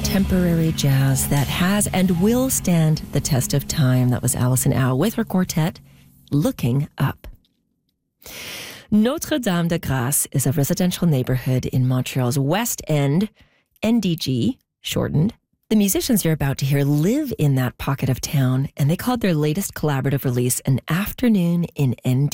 contemporary jazz that has and will stand the test of time. That was Alison Au with her quartet, Looking Up. Notre-Dame-de-Grâce is a residential neighborhood in Montreal's West End, NDG, shortened. The musicians you're about to hear live in that pocket of town, and they called their latest collaborative release An Afternoon in NDG.